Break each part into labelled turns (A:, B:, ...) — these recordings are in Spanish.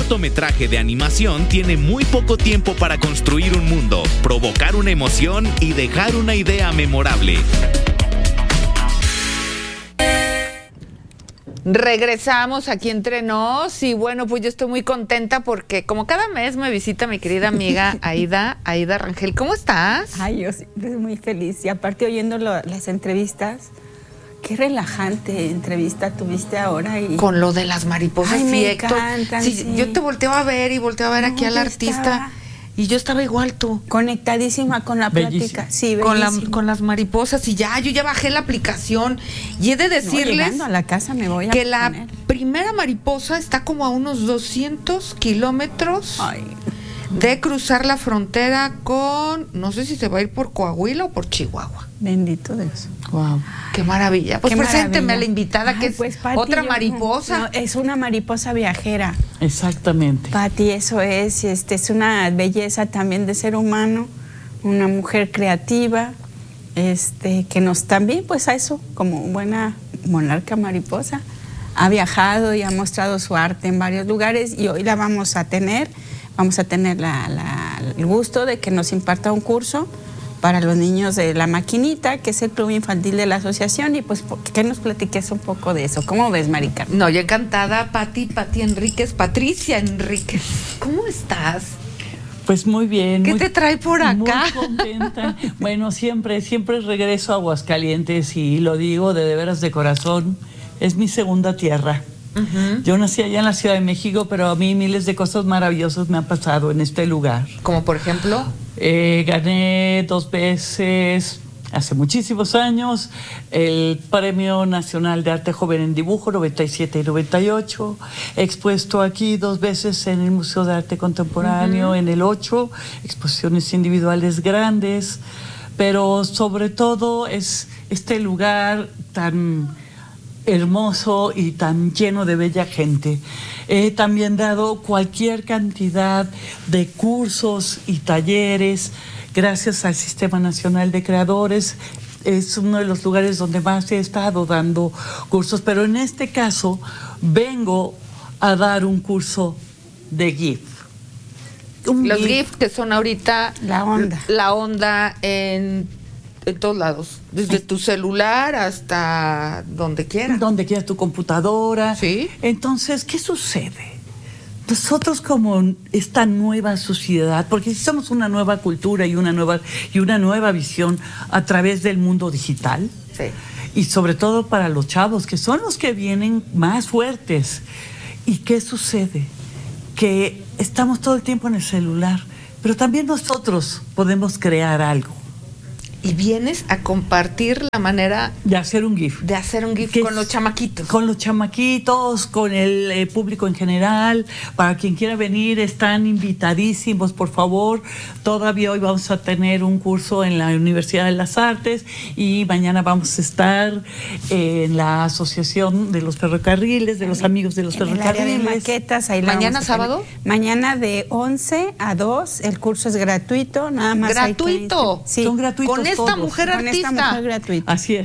A: cortometraje de animación tiene muy poco tiempo para construir un mundo, provocar una emoción y dejar una idea memorable.
B: Regresamos aquí entre nos y bueno, pues yo estoy muy contenta porque como cada mes me visita mi querida amiga Aida Rangel. ¿Cómo estás?
C: Ay, yo siempre muy feliz y aparte oyendo las entrevistas, qué relajante entrevista tuviste ahora.
B: Con lo de las mariposas.
C: Ay, me
B: Héctor.
C: encantan,
B: sí. Yo te volteaba a ver aquí al artista y yo estaba igual tú.
C: Conectadísima con la plática. Sí,
B: con las mariposas y yo ya bajé la aplicación y he de decirles
C: llegando a la casa me voy a
B: que
C: poner.
B: La primera mariposa está como a unos 200 kilómetros de cruzar la frontera con, no sé si se va a ir por Coahuila o por Chihuahua.
C: Bendito Dios.
B: Wow. Qué maravilla. Pues presénteme a la invitada, que es
C: pues, Pati,
B: otra mariposa.
C: No, es una mariposa viajera.
D: Exactamente.
C: Pati, eso es una belleza también de ser humano, una mujer creativa, que nos también, pues a eso, como buena monarca mariposa, ha viajado y ha mostrado su arte en varios lugares y hoy la vamos a tener el gusto de que nos imparta un curso para los niños de La Maquinita, que es el club infantil de la asociación, y pues que nos platiques un poco de eso. ¿Cómo ves, Maricarmen?
B: No, yo encantada, Patricia Enríquez. ¿Cómo estás?
D: Pues muy bien.
B: ¿Qué te trae por acá?
D: Muy contenta. Bueno, siempre regreso a Aguascalientes y lo digo de veras de corazón, es mi segunda tierra. Uh-huh. Yo nací allá en la Ciudad de México, pero a mí miles de cosas maravillosas me han pasado en este lugar.
B: ¿Como por ejemplo?
D: Gané 2 veces, hace muchísimos años, el Premio Nacional de Arte Joven en Dibujo, 97 y 98. He expuesto aquí 2 veces en el Museo de Arte Contemporáneo, uh-huh, en el 8, exposiciones individuales grandes, pero sobre todo es este lugar tan hermoso y tan lleno de bella gente. He también dado cualquier cantidad de cursos y talleres gracias al Sistema Nacional de Creadores. Es uno de los lugares donde más he estado dando cursos, pero en este caso vengo a dar un curso de GIF.
B: Los GIF que son ahorita la onda en todos lados, desde tu celular hasta donde quieras.
D: Donde quieras, tu computadora.
B: Sí.
D: Entonces, ¿qué sucede? Nosotros como esta nueva sociedad, porque necesitamos una nueva cultura y una nueva visión a través del mundo digital.
B: Sí.
D: Y sobre todo para los chavos, que son los que vienen más fuertes. ¿Y qué sucede? Que estamos todo el tiempo en el celular, pero también nosotros podemos crear algo.
B: Y vienes a compartir la manera
D: de hacer un GIF.
B: De hacer un GIF con los chamaquitos.
D: Con los chamaquitos, con el público en general. Para quien quiera venir, están invitadísimos, por favor. Todavía hoy vamos a tener un curso en la Universidad de las Artes y mañana vamos a estar en la Asociación de los Ferrocarriles, de los Amigos de los Ferrocarriles.
C: El área de maquetas, ahí
B: ¿Mañana sábado?
C: Mañana de 11 a 2, el curso es gratuito, nada más.
B: ¿Gratuito?
C: Sí.
D: Son gratuitos.
B: Con esta mujer artista.
C: Con esta mujer gratuita.
D: Así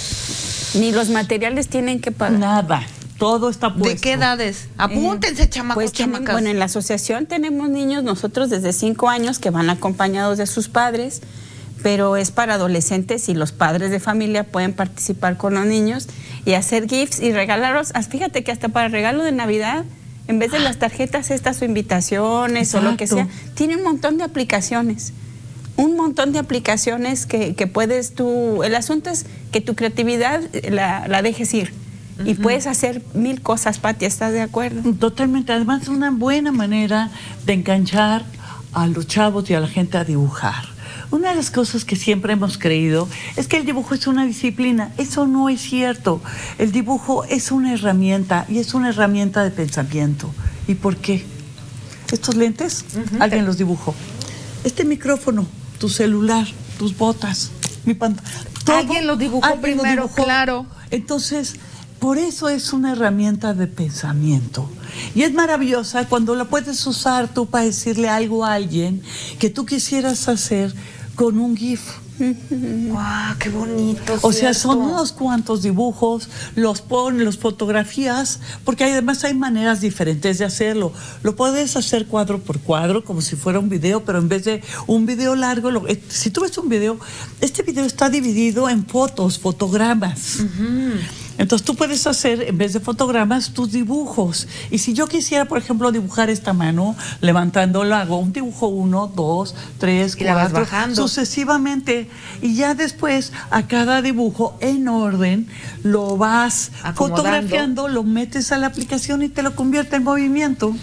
D: es.
C: Ni los materiales tienen que pagar.
D: Nada. Todo está puesto.
B: ¿De qué edades? Apúntense, chamacos, chamacas.
C: Bueno, en la asociación tenemos niños, nosotros desde 5 años, que van acompañados de sus padres, pero es para adolescentes y los padres de familia pueden participar con los niños y hacer GIFs y regalarlos. Fíjate que hasta para regalo de Navidad, en vez de las tarjetas estas o invitaciones, exacto, o lo que sea, tiene un montón de aplicaciones. Un montón de aplicaciones que puedes tú. El asunto es que tu creatividad la dejes ir. Uh-huh. Y puedes hacer 1000 cosas, Pati, ¿estás de acuerdo?
D: Totalmente. Además, es una buena manera de enganchar a los chavos y a la gente a dibujar. Una de las cosas que siempre hemos creído es que el dibujo es una disciplina. Eso no es cierto. El dibujo es una herramienta y es una herramienta de pensamiento. ¿Y por qué? Estos lentes, uh-huh, alguien los dibujó. Este micrófono, tu celular, tus botas, mi pantalla.
B: Alguien lo dibujó primero, claro.
D: Entonces, por eso es una herramienta de pensamiento. Y es maravillosa cuando la puedes usar tú para decirle algo a alguien que tú quisieras hacer con un GIF.
B: ¡Guau, qué bonito!
D: O sea, son unos cuantos dibujos, los pones, los fotografías, porque además hay maneras diferentes de hacerlo. Lo puedes hacer cuadro por cuadro, como si fuera un video, pero en vez de un video largo, si tú ves un video, este video está dividido en fotogramas. Entonces tú puedes hacer, en vez de fotogramas, tus dibujos. Y si yo quisiera, por ejemplo, dibujar esta mano, levantándolo, hago un dibujo 1, 2, 3, 4, sucesivamente. Y ya después, a cada dibujo, en orden, lo vas fotografiando, lo metes a la aplicación y te lo convierte en movimiento.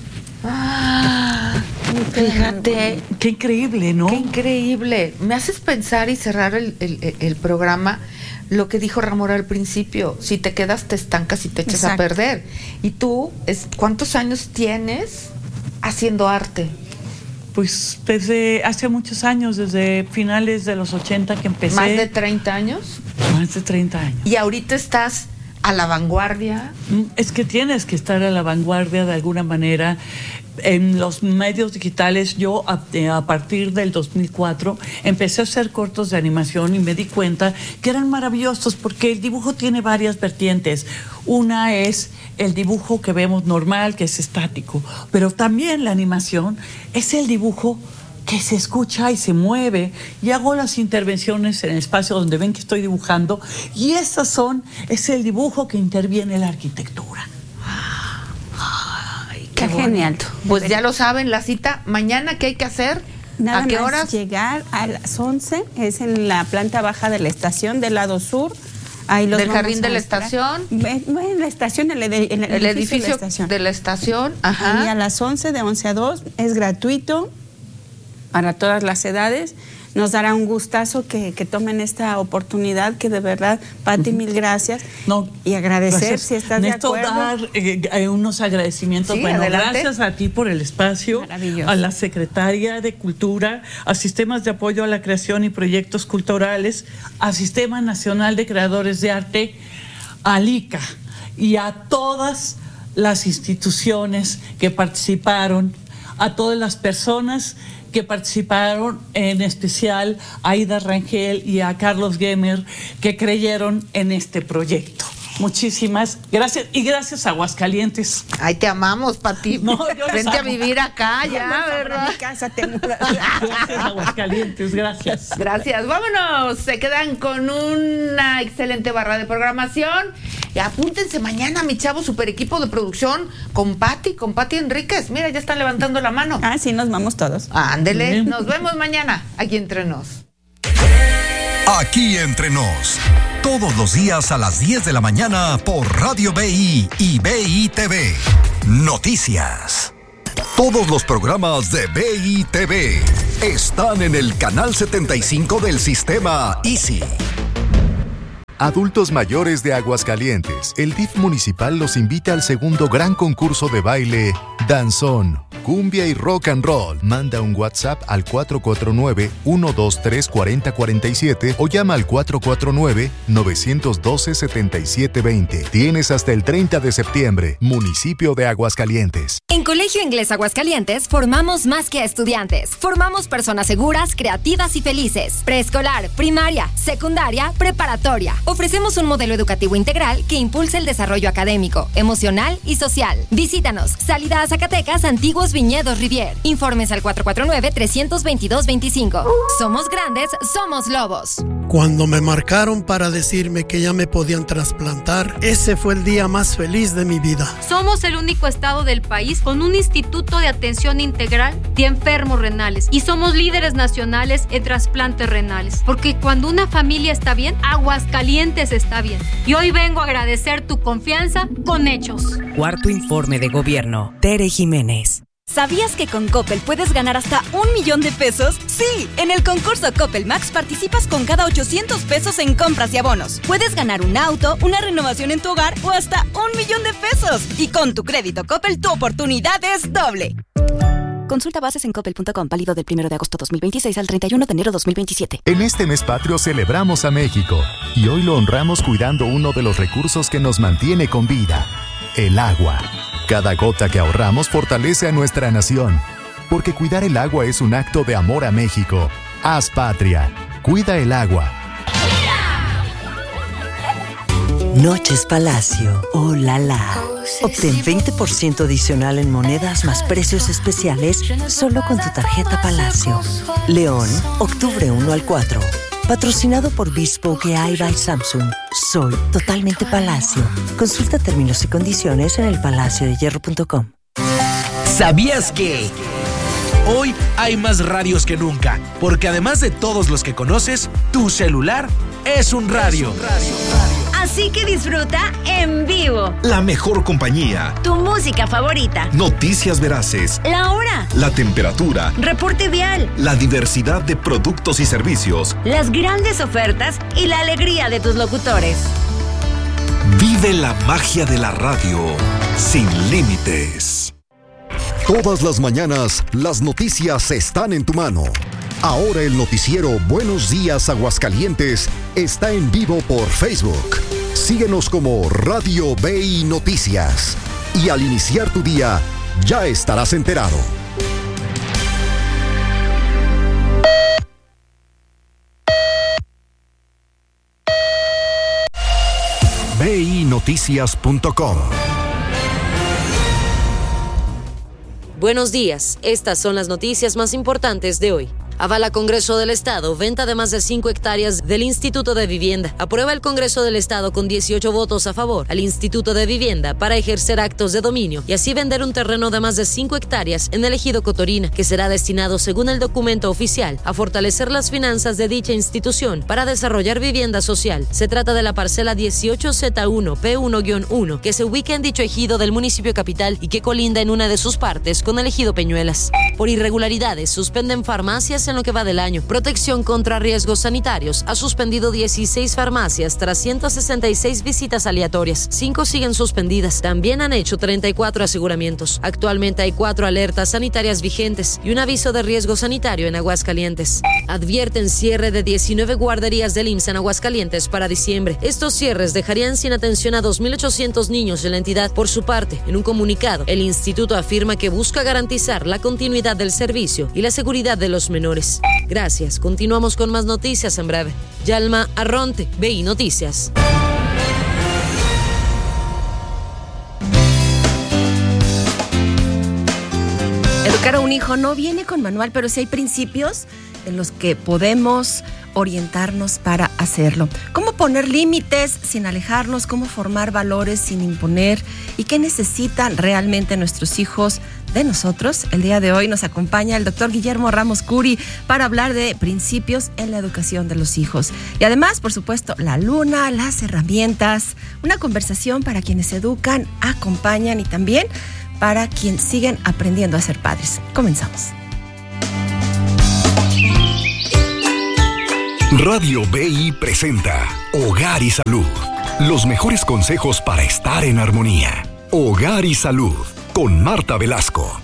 B: Fíjate.
D: Qué increíble, ¿no?
B: Qué increíble. Me haces pensar y cerrar el programa lo que dijo Ramón al principio. Si te quedas, te estancas y te echas a perder. Y tú, ¿cuántos años tienes haciendo arte?
D: Pues desde hace muchos años, desde finales de los 80 que empecé.
B: ¿Más de 30 años?
D: Más de 30 años.
B: ¿Y ahorita estás a la vanguardia?
D: Es que tienes que estar a la vanguardia de alguna manera. En los medios digitales, yo a partir del 2004 empecé a hacer cortos de animación y me di cuenta que eran maravillosos porque el dibujo tiene varias vertientes. Una es el dibujo que vemos normal, que es estático, pero también la animación es el dibujo que se escucha y se mueve, y hago las intervenciones en el espacio donde ven que estoy dibujando, y es el dibujo que interviene la arquitectura.
C: Qué genial.
B: Pues ya lo saben, la cita mañana, ¿qué hay que hacer?
C: Nada
B: ¿A qué
C: más
B: horas?
C: Llegar a las 11, es en la planta baja de la estación del lado sur. Ahí los
B: ¿Del jardín de la estación?
C: En la estación, el edificio
B: de la estación. Ajá.
C: Y a las 11, de 11 a 2, es gratuito para todas las edades. Nos dará un gustazo que tomen esta oportunidad, que de verdad, Pati, mil gracias. Y agradecer, gracias. Si estás de acuerdo.
D: Dar unos agradecimientos.
B: Sí,
D: bueno,
B: adelante.
D: Gracias a ti por el espacio, a la Secretaría de Cultura, a Sistemas de Apoyo a la Creación y Proyectos Culturales, a Sistema Nacional de Creadores de Arte, al ICA, y a todas las instituciones que participaron, a todas las personas que participaron, en especial a Aida Rangel y a Carlos Gemer, que creyeron en este proyecto. Muchísimas gracias, y gracias a Aguascalientes.
B: Ay, te amamos, Pati. Vente a vivir acá ya, ¿verdad?
C: Mi casa
D: Gracias, Aguascalientes, gracias.
B: Gracias, vámonos. Se quedan con una excelente barra de programación. Y apúntense mañana, mi chavo, super equipo de producción con Pati Enríquez. Mira, ya están levantando la mano.
C: Sí, nos vamos todos.
B: Ándele, nos vemos mañana, aquí entre nos.
E: Aquí entre nos, todos los días a las 10 de la mañana por Radio BI y BI TV. Noticias. Todos los programas de BI TV están en el canal 75 del sistema Easy.
F: Adultos mayores de Aguascalientes, el DIF municipal los invita al segundo gran concurso de baile Danzón, Cumbia y Rock and Roll. Manda un WhatsApp al 449-123-4047 o llama al 449-912-7720. Tienes hasta el 30 de septiembre, municipio de Aguascalientes.
G: En Colegio Inglés Aguascalientes formamos más que estudiantes. Formamos personas seguras, creativas y felices. Preescolar, primaria, secundaria, preparatoria. Ofrecemos un modelo educativo integral que impulsa el desarrollo académico, emocional y social. Visítanos, salida a Zacatecas, Antiguos Viñedos Rivier. Informes al 449-322-25. Somos grandes, somos lobos.
H: Cuando me marcaron para decirme que ya me podían trasplantar, ese fue el día más feliz de mi vida.
I: Somos el único estado del país con un instituto de atención integral de enfermos renales y somos líderes nacionales en trasplantes renales, porque cuando una familia está bien, Aguascalientes está bien. Y hoy vengo a agradecer tu confianza con hechos.
J: Cuarto informe de gobierno. Tere Jiménez.
K: ¿Sabías que con Coppel puedes ganar hasta $1,000,000 de pesos? Sí, en el concurso Coppel Max participas con cada 800 pesos en compras y abonos. Puedes ganar un auto, una renovación en tu hogar o hasta $1,000,000 de pesos. Y con tu crédito Coppel, tu oportunidad es doble. Consulta bases en coppel.com, válido del 1 de agosto 2026 al 31 de enero 2027.
F: En este mes patrio celebramos a México y hoy lo honramos cuidando uno de los recursos que nos mantiene con vida, el agua. Cada gota que ahorramos fortalece a nuestra nación, porque cuidar el agua es un acto de amor a México. Haz patria. Cuida el agua.
L: Noches Palacio, oh la la. Obtén 20% adicional en monedas más precios especiales solo con tu tarjeta Palacio. León, octubre 1 al 4. Patrocinado por Bespoke AI by Samsung. Soy totalmente Palacio. Consulta términos y condiciones en elpalaciodehierro.com.
M: ¿Sabías que hoy hay más radios que nunca? Porque además de todos los que conoces, tu celular es un radio.
N: Así que disfruta en vivo.
O: La mejor compañía.
N: Tu música favorita.
O: Noticias veraces.
N: La hora.
O: La temperatura.
N: Reporte vial.
O: La diversidad de productos y servicios.
N: Las grandes ofertas y la alegría de tus locutores.
O: Vive la magia de la radio sin límites.
E: Todas las mañanas, las noticias están en tu mano. Ahora el noticiero Buenos Días Aguascalientes está en vivo por Facebook. Síguenos como Radio BI Noticias. Y al iniciar tu día, ya estarás enterado. BINoticias.com.
P: Buenos días, estas son las noticias más importantes de hoy. Avala Congreso del Estado, venta de más de 5 hectáreas del Instituto de Vivienda. Aprueba el Congreso del Estado con 18 votos a favor al Instituto de Vivienda para ejercer actos de dominio y así vender un terreno de más de 5 hectáreas en el ejido Cotorina, que será destinado, según el documento oficial, a fortalecer las finanzas de dicha institución para desarrollar vivienda social. Se trata de la parcela 18Z1P1-1, que se ubica en dicho ejido del municipio capital y que colinda en una de sus partes con el ejido Peñuelas. Por irregularidades, suspenden farmacias en lo que va del año. Protección contra riesgos sanitarios ha suspendido 16 farmacias tras 166 visitas aleatorias. 5 siguen suspendidas. También han hecho 34 aseguramientos. Actualmente hay 4 alertas sanitarias vigentes y un aviso de riesgo sanitario en Aguascalientes. Advierten cierre de 19 guarderías del IMSS en Aguascalientes para diciembre. Estos cierres dejarían sin atención a 2.800 niños en la entidad. Por su parte, en un comunicado, el instituto afirma que busca garantizar la continuidad del servicio y la seguridad de los menores. Gracias. Continuamos con más noticias en breve. Yalma Arronte, BI Noticias.
Q: Educar a un hijo no viene con manual, pero sí hay principios en los que podemos orientarnos para hacerlo. ¿Cómo poner límites sin alejarnos? ¿Cómo formar valores sin imponer? ¿Y qué necesitan realmente nuestros hijos de nosotros? El día de hoy nos acompaña el doctor Guillermo Ramos Curi para hablar de principios en la educación de los hijos. Y además, por supuesto, la luna, las herramientas, una conversación para quienes educan, acompañan y también para quienes siguen aprendiendo a ser padres. Comenzamos.
E: Radio BI presenta Hogar y Salud. Los mejores consejos para estar en armonía. Hogar y Salud, con Marta Velasco.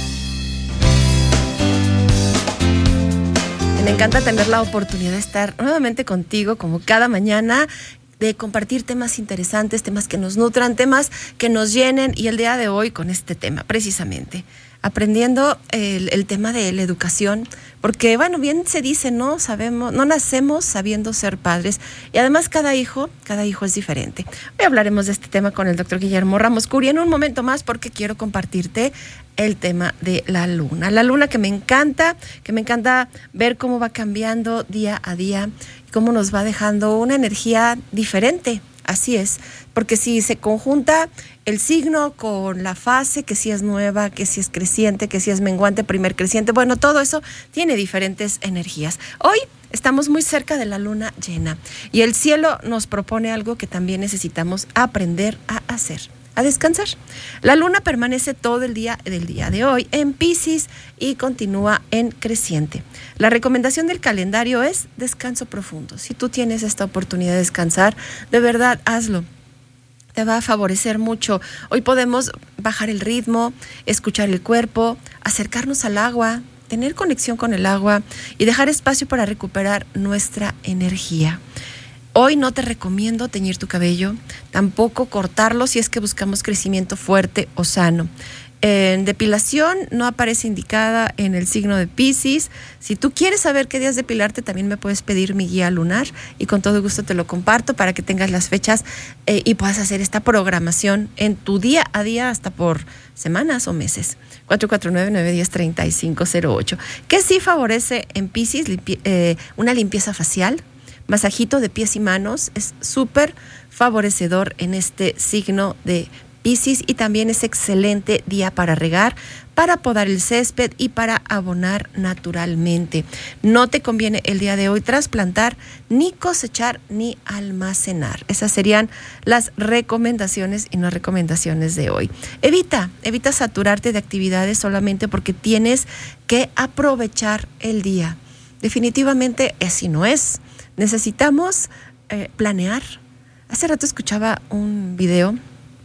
Q: Me encanta tener la oportunidad de estar nuevamente contigo, como cada mañana, de compartir temas interesantes, temas que nos nutran, temas que nos llenen, y el día de hoy con este tema, precisamente, aprendiendo el tema de la educación, porque bueno, bien se dice, no nacemos sabiendo ser padres, y además cada hijo es diferente. Hoy hablaremos de este tema con el doctor Guillermo Ramos Curi en un momento más, porque quiero compartirte el tema de la luna que me encanta ver cómo va cambiando día a día, cómo nos va dejando una energía diferente. Así es, porque si se conjunta el signo con la fase, que si es nueva, que si es creciente, que si es menguante, primer creciente, bueno, todo eso tiene diferentes energías. Hoy estamos muy cerca de la luna llena y el cielo nos propone algo que también necesitamos aprender a hacer: a descansar. La luna permanece todo el día del día de hoy en Piscis y continúa en creciente. La recomendación del calendario es descanso profundo. Si tú tienes esta oportunidad de descansar, de verdad hazlo. Te va a favorecer mucho. Hoy podemos bajar el ritmo, escuchar el cuerpo, acercarnos al agua, tener conexión con el agua y dejar espacio para recuperar nuestra energía. Hoy no te recomiendo teñir tu cabello, tampoco cortarlo si es que buscamos crecimiento fuerte o sano. Depilación no aparece indicada en el signo de Piscis. Si tú quieres saber qué días depilarte, también me puedes pedir mi guía lunar y con todo gusto te lo comparto para que tengas las fechas y puedas hacer esta programación en tu día a día hasta por semanas o meses. 449-910-3508. ¿Qué sí favorece en Piscis? Una limpieza facial, masajito de pies y manos, es súper favorecedor en este signo de Piscis y también es excelente día para regar, para podar el césped y para abonar naturalmente. No te conviene el día de hoy trasplantar, ni cosechar, ni almacenar. Esas serían las recomendaciones y no recomendaciones de hoy. Evita saturarte de actividades solamente porque tienes que aprovechar el día. Definitivamente así no es. Necesitamos planear. Hace rato escuchaba un video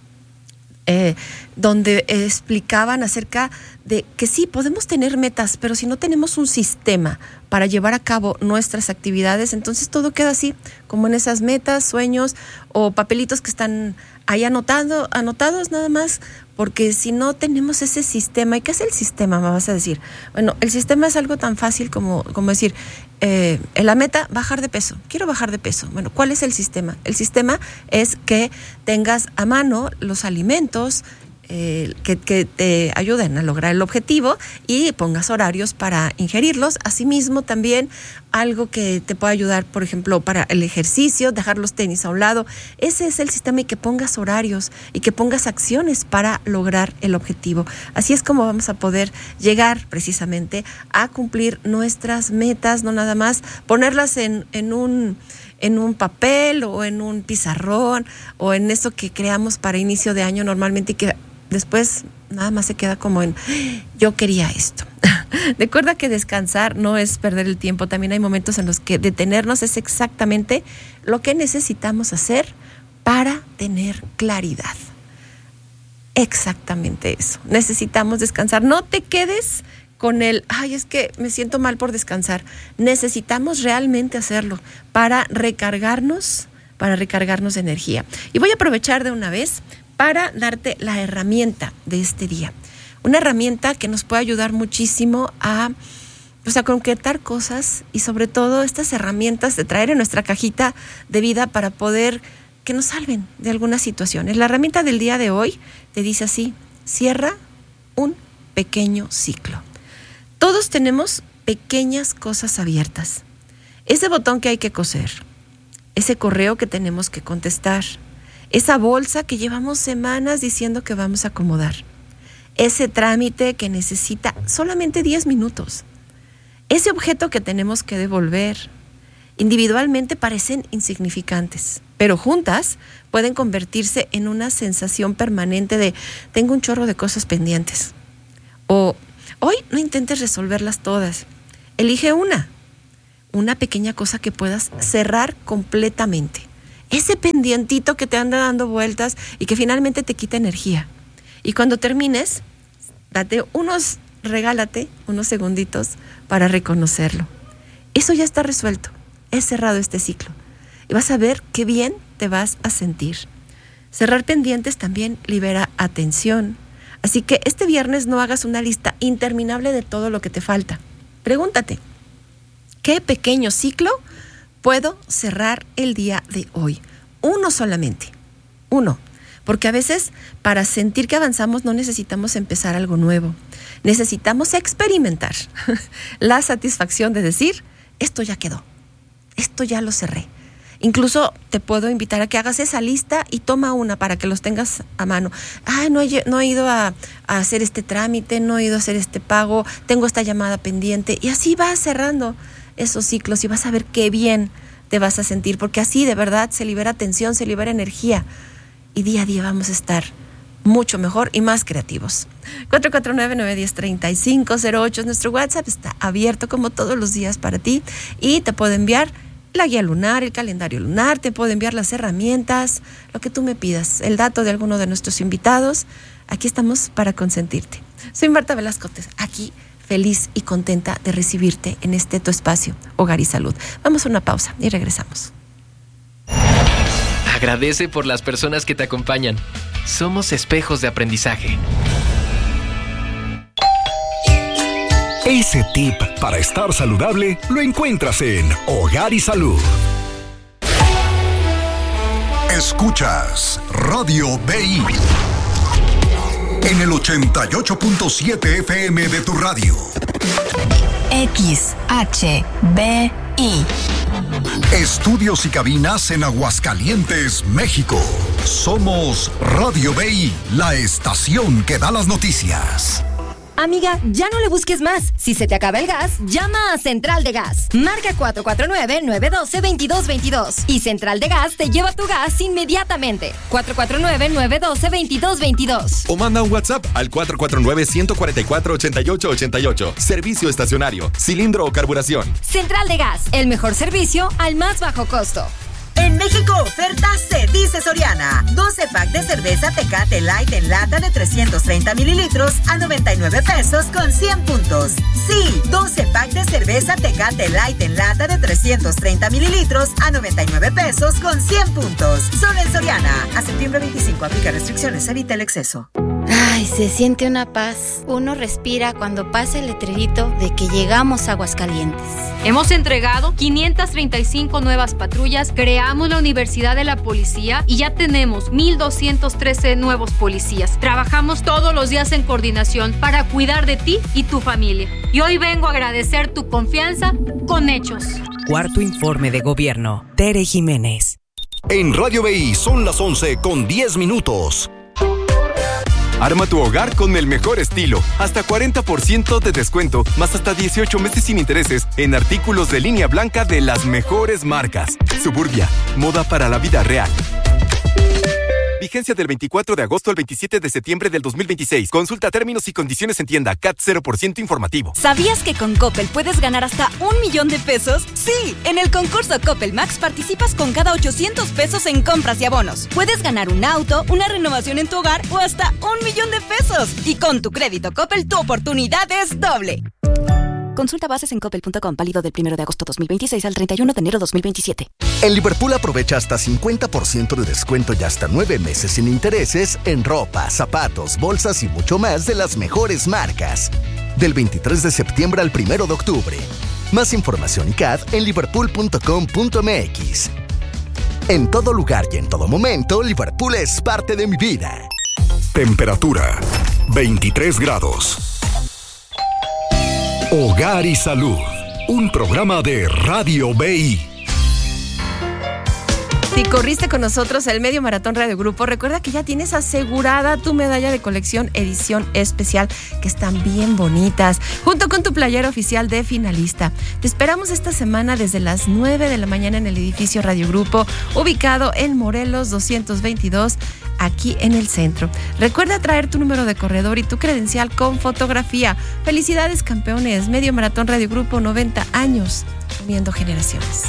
Q: donde explicaban acerca de que sí, podemos tener metas, pero si no tenemos un sistema para llevar a cabo nuestras actividades, entonces todo queda así, como en esas metas, sueños o papelitos que están ahí anotados nada más, porque si no tenemos ese sistema. ¿Y qué es el sistema? Me vas a decir. Bueno, el sistema es algo tan fácil como decir, la meta, bajar de peso. Quiero bajar de peso. Bueno, ¿cuál es el sistema? El sistema es que tengas a mano los alimentos que te ayuden a lograr el objetivo y pongas horarios para ingerirlos. Asimismo, también algo que te puede ayudar, por ejemplo, para el ejercicio, dejar los tenis a un lado. Ese es el sistema, y que pongas horarios y que pongas acciones para lograr el objetivo. Así es como vamos a poder llegar precisamente a cumplir nuestras metas, no nada más ponerlas en un papel o en un pizarrón o en eso que creamos para inicio de año normalmente y que después nada más se queda como en yo quería esto. Recuerda que descansar no es perder el tiempo. También hay momentos en los que detenernos es exactamente lo que necesitamos hacer para tener claridad. Exactamente eso. Necesitamos descansar. No te quedes con es que me siento mal por descansar. Necesitamos realmente hacerlo para recargarnos de energía. Y voy a aprovechar de una vez para darte la herramienta de este día. Una herramienta que nos puede ayudar muchísimo a concretar cosas y sobre todo estas herramientas de traer en nuestra cajita de vida para poder que nos salven de algunas situaciones. La herramienta del día de hoy te dice así: cierra un pequeño ciclo. Todos tenemos pequeñas cosas abiertas. Ese botón que hay que coser, ese correo que tenemos que contestar, esa bolsa que llevamos semanas diciendo que vamos a acomodar, ese trámite que necesita solamente 10 minutos, ese objeto que tenemos que devolver. Individualmente parecen insignificantes, pero juntas pueden convertirse en una sensación permanente de tengo un chorro de cosas pendientes. O hoy no intentes resolverlas todas, elige una pequeña cosa que puedas cerrar completamente. Ese pendientito que te anda dando vueltas y que finalmente te quita energía. Y cuando termines, regálate unos segunditos para reconocerlo. Eso ya está resuelto. He cerrado este ciclo. Y vas a ver qué bien te vas a sentir. Cerrar pendientes también libera atención. Así que este viernes no hagas una lista interminable de todo lo que te falta. Pregúntate, ¿qué pequeño ciclo puedo cerrar el día de hoy? Uno solamente. Uno. Porque a veces para sentir que avanzamos no necesitamos empezar algo nuevo. Necesitamos experimentar la satisfacción de decir, esto ya quedó. Esto ya lo cerré. Incluso te puedo invitar a que hagas esa lista y toma una para que los tengas a mano. No he ido a hacer este trámite, no he ido a hacer este pago, tengo esta llamada pendiente. Y así vas cerrando esos ciclos y vas a ver qué bien te vas a sentir, porque así de verdad se libera tensión, se libera energía y día a día vamos a estar mucho mejor y más creativos. 449-910-3508 es nuestro WhatsApp, está abierto como todos los días para ti y te puedo enviar la guía lunar, el calendario lunar, te puedo enviar las herramientas, lo que tú me pidas, el dato de alguno de nuestros invitados. Aquí estamos para consentirte. Soy Marta Velasco, aquí feliz y contenta de recibirte en este tu espacio, Hogar y Salud. Vamos a una pausa y regresamos.
R: Agradece por las personas que te acompañan. Somos espejos de aprendizaje.
E: Ese tip para estar saludable lo encuentras en Hogar y Salud. Escuchas Radio BI en el 88.7 FM de tu radio.
R: XHBI.
E: Estudios y cabinas en Aguascalientes, México. Somos Radio BI, la estación que da las noticias.
G: Amiga, ya no le busques más. Si se te acaba el gas, llama a Central de Gas. Marca 449-912-2222. Y Central de Gas te lleva tu gas inmediatamente. 449-912-2222.
S: O manda un WhatsApp al 449-144-8888. Servicio estacionario, cilindro o carburación.
G: Central de Gas, el mejor servicio al más bajo costo.
T: En México, oferta se dice Soriana. 12 pack de cerveza Tecate Light en lata de 330 mililitros a 99 pesos con 100 puntos. Sí, 12 pack de cerveza Tecate Light en lata de 330 mililitros a 99 pesos con 100 puntos. Solo en Soriana. A septiembre 25, aplica restricciones, evita el exceso.
R: Ay, se siente una paz. Uno respira cuando pasa el letrerito de que llegamos a Aguascalientes.
I: Hemos entregado 535 nuevas patrullas, creamos la Universidad de la Policía y ya tenemos 1,213 nuevos policías. Trabajamos todos los días en coordinación para cuidar de ti y tu familia. Y hoy vengo a agradecer tu confianza con hechos.
J: Cuarto informe de gobierno. Tere Jiménez.
E: En Radio BI son las 11:10.
S: Arma tu hogar con el mejor estilo. Hasta 40% de descuento, más hasta 18 meses sin intereses en artículos de línea blanca de las mejores marcas. Suburbia, moda para la vida real. Vigencia del 24 de agosto al 27 de septiembre del 2026. Consulta términos y condiciones en tienda. CAT 0% informativo.
K: ¿Sabías que con Coppel puedes ganar hasta $1,000,000? Sí, en el concurso Coppel Max participas con cada 800 pesos en compras y abonos. Puedes ganar un auto, una renovación en tu hogar o hasta $1,000,000. Y con tu crédito Coppel, tu oportunidad es doble. Consulta bases en coppel.com, válido del 1 de agosto 2026 al 31 de enero 2027.
E: En Liverpool aprovecha hasta 50% de descuento y hasta 9 meses sin intereses en ropa, zapatos, bolsas y mucho más de las mejores marcas. Del 23 de septiembre al 1 de octubre. Más información y CAD en liverpool.com.mx. En todo lugar y en todo momento, Liverpool es parte de mi vida. Temperatura 23 grados. Hogar y Salud, un programa de Radio BI.
Q: Si corriste con nosotros el Medio Maratón Radio Grupo, recuerda que ya tienes asegurada tu medalla de colección edición especial, que están bien bonitas, junto con tu playera oficial de finalista. Te esperamos esta semana desde las 9 de la mañana en el edificio Radio Grupo, ubicado en Morelos 222, aquí en el centro. Recuerda traer tu número de corredor y tu credencial con fotografía. Felicidades, campeones. Medio Maratón Radio Grupo, 90 años, uniendo generaciones.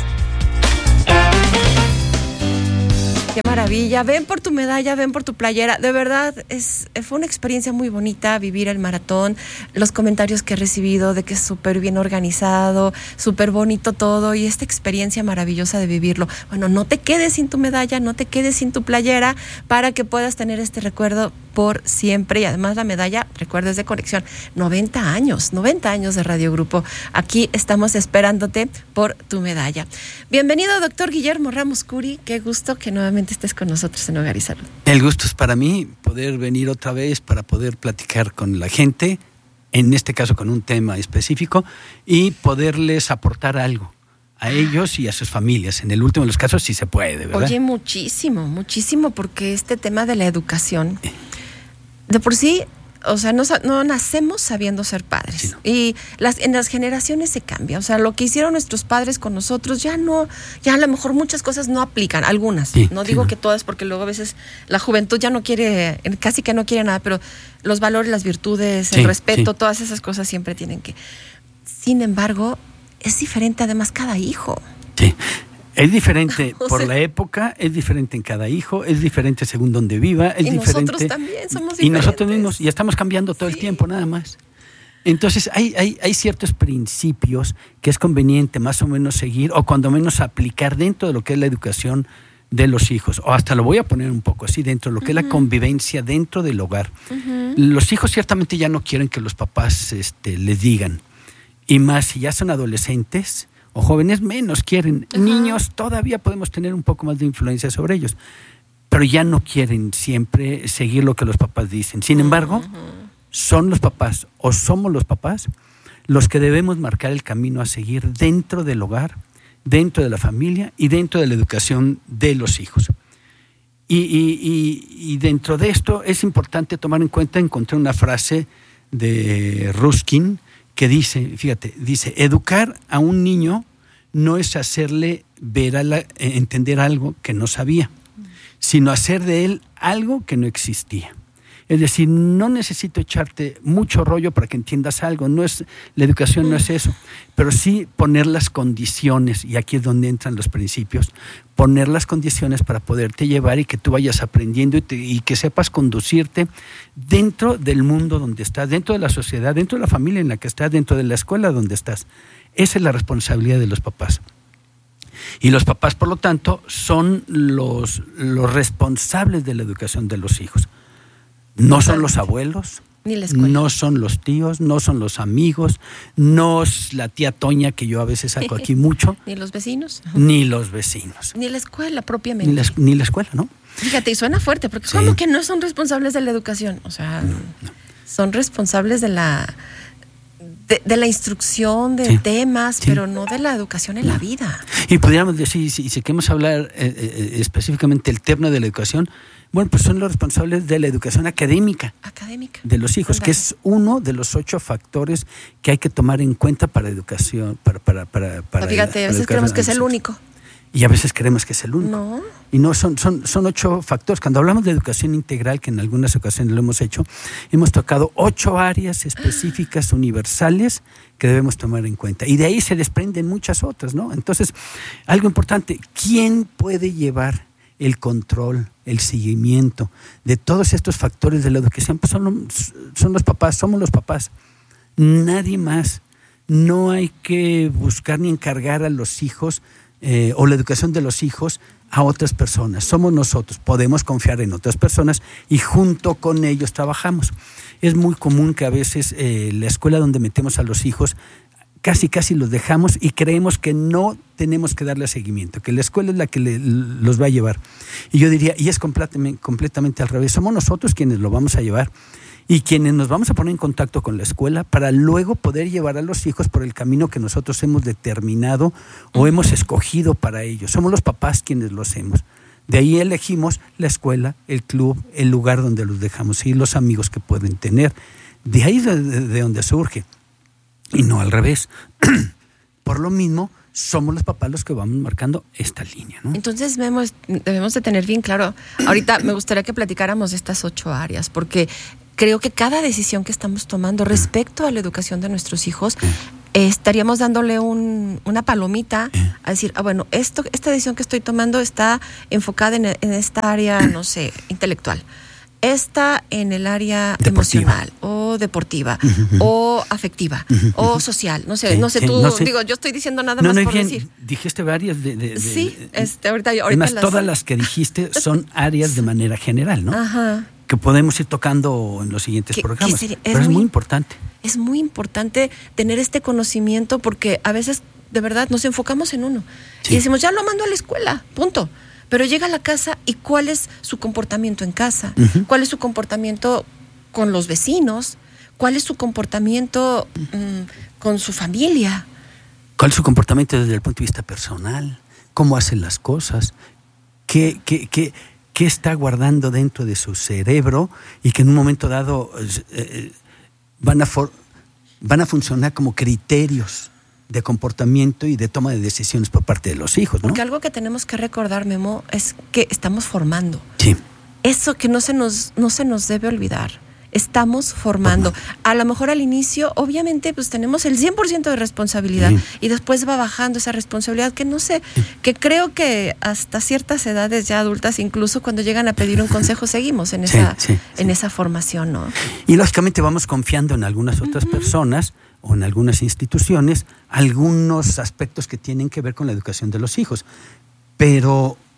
Q: Qué maravilla, ven por tu medalla, ven por tu playera, de verdad fue una experiencia muy bonita vivir el maratón, los comentarios que he recibido de que es súper bien organizado, súper bonito todo y esta experiencia maravillosa de vivirlo. Bueno, no te quedes sin tu medalla, no te quedes sin tu playera para que puedas tener este recuerdo por siempre y además la medalla, recuerda, es de conexión, 90 años de Radio Grupo. Aquí estamos esperándote por tu medalla. Bienvenido, doctor Guillermo Ramos Curi, qué gusto que nuevamente estés con nosotros en Hogar y Salud.
U: El gusto es para mí poder venir otra vez para poder platicar con la gente, en este caso con un tema específico, y poderles aportar algo a ellos y a sus familias. En el último de los casos sí se puede, ¿verdad?
Q: Oye, muchísimo, porque este tema de la educación, de por sí, o sea, no nacemos sabiendo ser padres. Sí, no. Y en las generaciones se cambia. O sea, lo que hicieron nuestros padres con nosotros ya a lo mejor muchas cosas no aplican, algunas. Sí, no digo que todas, porque luego a veces la juventud ya no quiere, casi que no quiere nada, pero los valores, las virtudes, el respeto, todas esas cosas siempre tienen que. Sin embargo, es diferente además cada hijo.
U: Sí. Es diferente por la época, es diferente en cada hijo, es diferente según donde viva, es diferente.
Q: Nosotros también somos diferentes.
U: Y nosotros mismos, y estamos cambiando todo el tiempo, nada más. Entonces, hay ciertos principios que es conveniente más o menos seguir, o cuando menos aplicar dentro de lo que es la educación de los hijos. O hasta lo voy a poner un poco así, dentro de lo que es la convivencia dentro del hogar. Los hijos ciertamente ya no quieren que los papás les digan. Y más si ya son adolescentes o jóvenes, menos quieren. Niños todavía podemos tener un poco más de influencia sobre ellos, pero ya no quieren siempre seguir lo que los papás dicen. Sin embargo, son los papás o somos los papás los que debemos marcar el camino a seguir dentro del hogar, dentro de la familia y dentro de la educación de los hijos. Y dentro de esto es importante tomar en cuenta, encontré una frase de Ruskin que dice, fíjate, dice, educar a un niño no es hacerle entender algo que no sabía, sino hacer de él algo que no existía. Es decir, no necesito echarte mucho rollo para que entiendas algo. La educación no es eso, pero sí poner las condiciones, y aquí es donde entran los principios, poner las condiciones para poderte llevar y que tú vayas aprendiendo y que sepas conducirte dentro del mundo donde estás, dentro de la sociedad, dentro de la familia en la que estás, dentro de la escuela donde estás. Esa es la responsabilidad de los papás. Y los papás, por lo tanto, son los responsables de la educación de los hijos. No son los abuelos,
Q: ni la escuela.
U: No son los tíos, no son los amigos, no es la tía Toña que yo a veces saco aquí mucho.
Q: Ni los vecinos.
U: Ni los vecinos.
Q: Ni la escuela propiamente.
U: Ni la escuela, ¿no?
Q: Fíjate, y suena fuerte, porque ¿cómo que no son responsables de la educación? O sea, son responsables de la instrucción de temas, pero no de la educación en la vida.
U: Y podríamos decir, si queremos hablar específicamente del término de la educación, bueno, pues son los responsables de la educación académica de los hijos, que es uno de los 8 factores que hay que tomar en cuenta para educación, para
Q: fíjate, a veces creemos que es el único.
U: Y a veces creemos que es el único.
Q: No.
U: Y no, son 8 factores. Cuando hablamos de educación integral, que en algunas ocasiones lo hemos hecho, hemos tocado 8 áreas específicas, universales, que debemos tomar en cuenta. Y de ahí se desprenden muchas otras, ¿no? Entonces, algo importante, ¿quién puede llevar el control, el seguimiento de todos estos factores de la educación? Pues son los papás, somos los papás. Nadie más. No hay que buscar ni encargar a los hijos o la educación de los hijos a otras personas. Somos nosotros, podemos confiar en otras personas y junto con ellos trabajamos. Es muy común que a veces la escuela donde metemos a los hijos casi los dejamos y creemos que no tenemos que darle seguimiento, que la escuela es la que los va a llevar. Y yo diría, y es completamente al revés, somos nosotros quienes lo vamos a llevar y quienes nos vamos a poner en contacto con la escuela para luego poder llevar a los hijos por el camino que nosotros hemos determinado o hemos escogido para ellos. Somos los papás quienes lo hacemos. De ahí elegimos la escuela, el club, el lugar donde los dejamos ir, los amigos que pueden tener. De ahí es de donde surge. Y no al revés. Por lo mismo, somos los papás los que vamos marcando esta línea, ¿no?
Q: Entonces debemos de tener bien claro, ahorita me gustaría que platicáramos de estas 8 áreas, porque creo que cada decisión que estamos tomando respecto a la educación de nuestros hijos, estaríamos dándole una palomita a decir, bueno, esta decisión que estoy tomando está enfocada en esta área, no sé, intelectual. Esta en el área emocional o deportiva o afectiva o social, no sé, digo, yo estoy diciendo nada más por
U: bien,
Q: decir.
U: Dijiste varias
Q: sí, ahorita
U: además todas las que dijiste son áreas de manera general, ¿no?
Q: Ajá.
U: Que podemos ir tocando en los siguientes programas, pero es muy importante.
Q: Es muy importante tener este conocimiento porque a veces de verdad nos enfocamos en uno y decimos, ya lo mando a la escuela, punto. Pero llega a la casa y ¿cuál es su comportamiento en casa? ¿Cuál es su comportamiento con los vecinos? ¿Cuál es su comportamiento con su familia?
U: ¿Cuál es su comportamiento desde el punto de vista personal? ¿Cómo hacen las cosas? ¿Qué está guardando dentro de su cerebro? Y que en un momento dado van a funcionar como criterios de comportamiento y de toma de decisiones por parte de los hijos, ¿no?
Q: Porque algo que tenemos que recordar, Memo, es que estamos formando.
U: Sí.
Q: Eso que no se nos debe olvidar. Estamos formando. A lo mejor al inicio, obviamente, pues tenemos el 100% de responsabilidad y después va bajando esa responsabilidad que no sé, que creo que hasta ciertas edades ya adultas, incluso cuando llegan a pedir un consejo, seguimos en esa formación, ¿no?
U: Y lógicamente vamos confiando en algunas otras personas o en algunas instituciones algunos aspectos que tienen que ver con la educación de los hijos. Pero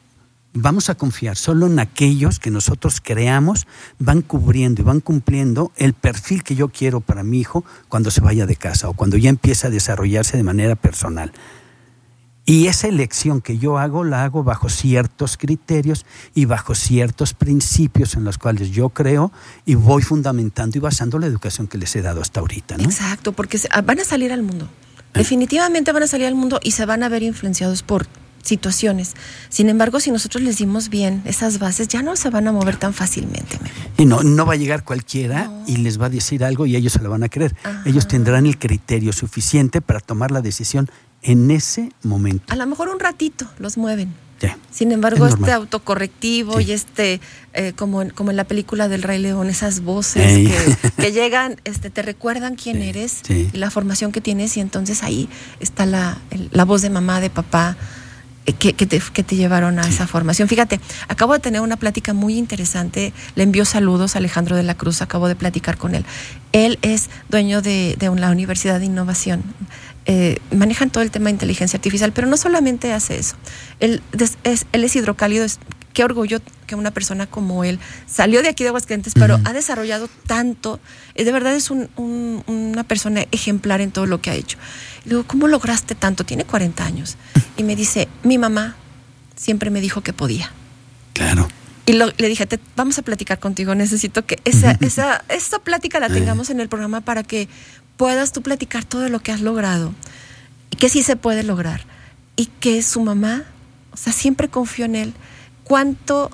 U: vamos a confiar solo en aquellos que nosotros creamos van cubriendo y van cumpliendo el perfil que yo quiero para mi hijo cuando se vaya de casa o cuando ya empieza a desarrollarse de manera personal. Y esa elección que yo hago, la hago bajo ciertos criterios y bajo ciertos principios en los cuales yo creo y voy fundamentando y basando la educación que les he dado hasta ahorita, ¿no?
Q: Exacto, porque van a salir al mundo. Definitivamente van a salir al mundo y se van a ver influenciados por situaciones. Sin embargo, si nosotros les dimos bien esas bases, ya no se van a mover tan fácilmente.
U: Y no va a llegar cualquiera y les va a decir algo y ellos se lo van a creer. Ajá. Ellos tendrán el criterio suficiente para tomar la decisión en ese momento.
Q: A lo mejor un ratito los mueven.
U: Sí.
Q: Sin embargo, este autocorrectivo y como en la película del Rey León, esas voces que llegan, te recuerdan quién eres y la formación que tienes, y entonces ahí está la voz de mamá, de papá, que te llevaron a esa formación. Fíjate, acabo de tener una plática muy interesante, le envío saludos a Alejandro de la Cruz, acabo de platicar con él. Él es dueño de la Universidad de Innovación. Manejan todo el tema de inteligencia artificial, pero no solamente hace eso. Él es hidrocálido. Qué orgullo que una persona como él salió de aquí de Aguascalientes, pero ha desarrollado tanto. De verdad es una persona ejemplar en todo lo que ha hecho. Y digo, ¿cómo lograste tanto? Tiene 40 años. Y me dice, mi mamá siempre me dijo que podía.
U: Claro.
Q: Y le dije, vamos a platicar contigo. Necesito que esa plática la tengamos en el programa para que puedas tú platicar todo lo que has logrado y que sí se puede lograr y que su mamá, siempre confió en él. ¿Cuánto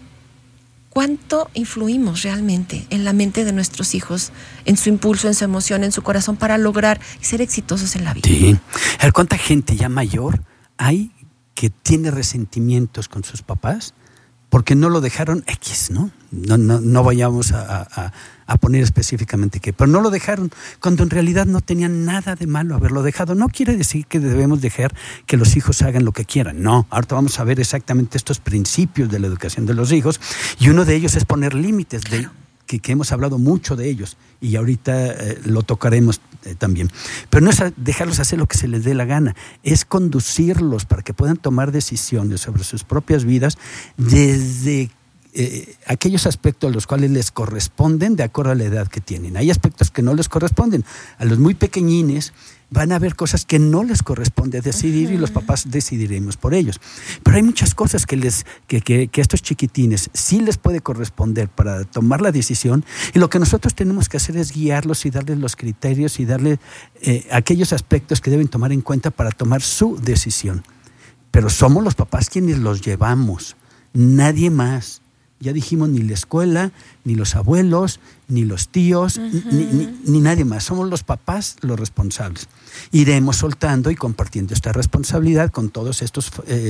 Q: influimos realmente en la mente de nuestros hijos, en su impulso, en su emoción, en su corazón para lograr y ser exitosos en la vida?
U: Sí. A ver, ¿cuánta gente ya mayor hay que tiene resentimientos con sus papás porque no lo dejaron X, ¿no? No vayamos a poner específicamente qué, pero no lo dejaron cuando en realidad no tenían nada de malo haberlo dejado. No quiere decir que debemos dejar que los hijos hagan lo que quieran, no. Ahorita vamos a ver exactamente estos principios de la educación de los hijos, y uno de ellos es poner límites, que hemos hablado mucho de ellos, y ahorita lo tocaremos también. Pero no es dejarlos hacer lo que se les dé la gana, es conducirlos para que puedan tomar decisiones sobre sus propias vidas desde aquellos aspectos a los cuales les corresponden de acuerdo a la edad que tienen. Hay aspectos que no les corresponden. A los muy pequeñines van a haber cosas que no les corresponde decidir y los papás decidiremos por ellos. Pero hay muchas cosas que a estos chiquitines sí les puede corresponder para tomar la decisión, y lo que nosotros tenemos que hacer es guiarlos y darles los criterios y darles aquellos aspectos que deben tomar en cuenta para tomar su decisión. Pero somos los papás quienes los llevamos, nadie más. Ya dijimos, ni la escuela, ni los abuelos, ni los tíos, ni nadie más. Somos los papás los responsables. Iremos soltando y compartiendo esta responsabilidad con todos estos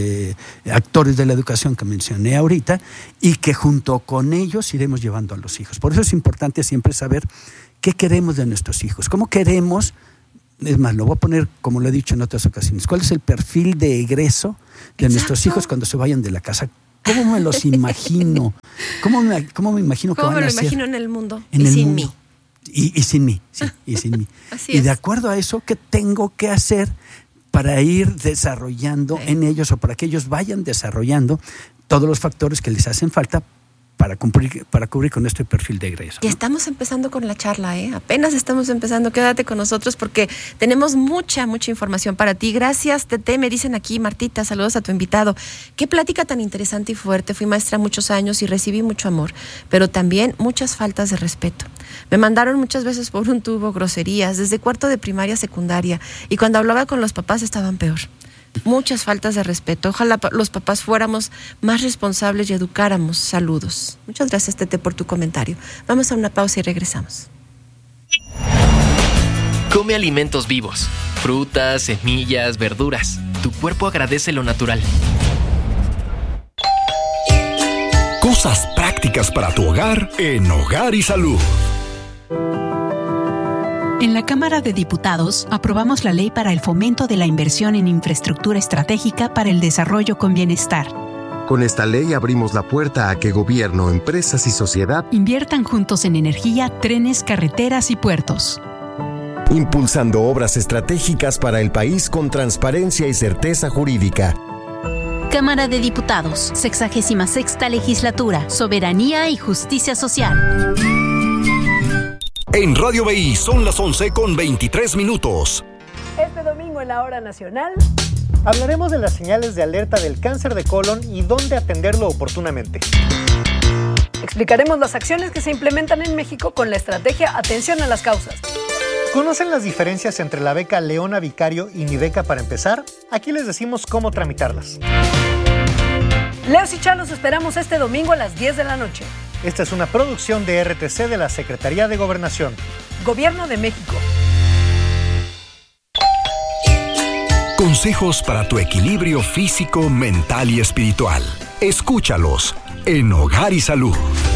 U: actores de la educación que mencioné ahorita, y que junto con ellos iremos llevando a los hijos. Por eso es importante siempre saber qué queremos de nuestros hijos, cómo queremos. Es más, lo voy a poner como lo he dicho en otras ocasiones. ¿Cuál es el perfil de egreso de nuestros hijos cuando se vayan de la casa? ¿Cómo me los imagino? ¿Cómo me imagino que van a ser? ¿Cómo me lo imagino
Q: en el mundo?
U: Sin mí. Y sin mí, sí, y sin mí. Y de acuerdo a eso, ¿qué tengo que hacer para ir desarrollando en ellos, o para que ellos vayan desarrollando todos los factores que les hacen falta para cubrir con este perfil de egreso?
Q: Y estamos empezando con la charla, apenas estamos empezando. Quédate con nosotros porque tenemos mucha información para ti. Gracias, Tete, me dicen aquí. Martita, saludos a tu invitado. Qué plática tan interesante y fuerte. Fui maestra muchos años y recibí mucho amor, pero también muchas faltas de respeto. Me mandaron muchas veces por un tubo, groserías, desde cuarto de primaria, secundaria, y cuando hablaba con los papás estaban peor. Muchas faltas de respeto. Ojalá los papás fuéramos más responsables y educáramos. Saludos. Muchas gracias, Tete, por tu comentario. Vamos a una pausa y regresamos.
A: Come alimentos vivos, frutas, semillas, verduras. Tu cuerpo agradece lo natural.
O: Cosas prácticas para tu hogar en Hogar y Salud.
V: En la Cámara de Diputados aprobamos la ley para el fomento de la inversión en infraestructura estratégica para el desarrollo con bienestar.
W: Con esta ley abrimos la puerta a que gobierno, empresas y sociedad
V: inviertan juntos en energía, trenes, carreteras y puertos.
W: Impulsando obras estratégicas para el país con transparencia y certeza jurídica.
V: Cámara de Diputados, 66ª Legislatura, Soberanía y Justicia Social.
E: En Radio BI son las 11:23.
B: Este domingo en la Hora Nacional
C: hablaremos de las señales de alerta del cáncer de colon y dónde atenderlo oportunamente.
B: Explicaremos las acciones que se implementan en México con la estrategia Atención a las Causas.
C: ¿Conocen las diferencias entre la beca Leona Vicario y Mi Beca para empezar? Aquí les decimos cómo tramitarlas.
B: Leos y Chá los esperamos este domingo a las 10 de la noche.
C: Esta es una producción de RTC de la Secretaría de Gobernación.
B: Gobierno de México.
E: Consejos para tu equilibrio físico, mental y espiritual. Escúchalos en Hogar y Salud.